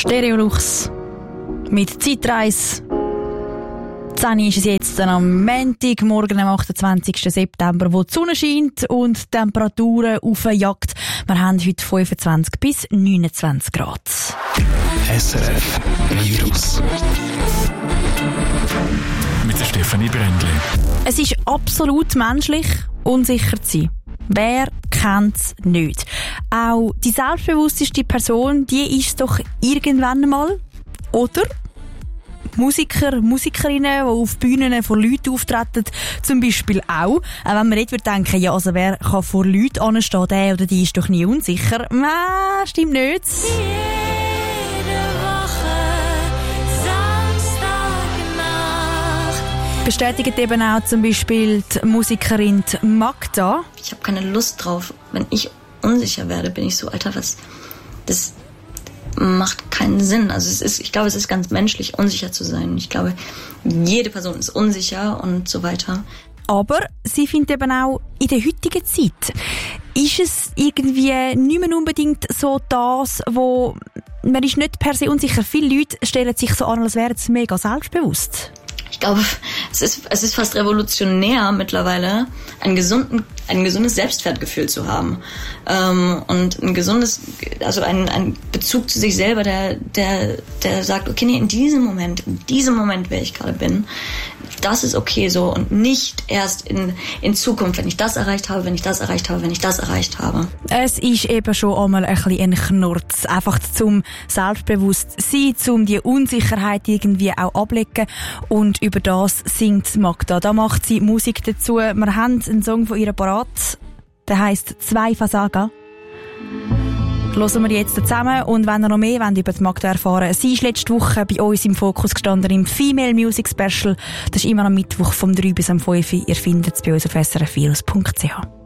Stereolux mit Zeitreise. 10 ist es jetzt am Montagmorgen, am 28. September, wo die Sonne scheint und die Temperaturen aufjagt. Wir haben heute 25 bis 29 Grad. SRF Virus mit der Stefanie Brändli. Es ist absolut menschlich, unsicher zu sein. Wer kennt es nicht? Auch die selbstbewussteste Person, die ist es doch irgendwann einmal. Oder? Musiker, Musikerinnen, die auf Bühnen vor Leuten auftreten, zum Beispiel auch. Auch wenn man nicht denken, ja, also wer kann vor Leuten anstehen, der oder die ist doch nie unsicher. Stimmt nicht. Bestätigt eben auch zum Beispiel die Musikerin Magda. Ich habe keine Lust drauf. Wenn ich unsicher werde, bin ich so, Alter, das macht keinen Sinn. Also ich glaube, es ist ganz menschlich, unsicher zu sein. Ich glaube, jede Person ist unsicher und so weiter. Aber sie findet eben auch in der heutigen Zeit, ist es irgendwie nicht mehr unbedingt so das, wo man ist nicht per se unsicher. Viele Leute stellen sich so an, als wären sie mega selbstbewusst. Ich glaube, es ist fast revolutionär mittlerweile, ein gesundes Selbstwertgefühl zu haben. Und ein gesundes, also ein Bezug zu sich selber, der sagt, okay, nee, in diesem Moment, wer ich gerade bin, das ist okay so und nicht erst in Zukunft, wenn ich das erreicht habe. Es ist eben schon einmal ein bisschen ein Knurz, einfach zum Selbstbewusstsein, zum die Unsicherheit irgendwie auch ablegen, und über das singt Magda. Da macht sie Musik dazu. Wir haben einen Song von ihr parat, der heisst «Zwei Versager». Hören wir jetzt zusammen, und wenn ihr noch mehr über die Magda erfahren wollt, sie ist letzte Woche bei uns im Fokus gestanden im Female Music Special. Das ist immer am Mittwoch vom 3 bis am 5. Ihr findet es bei uns auf srfvirus.ch.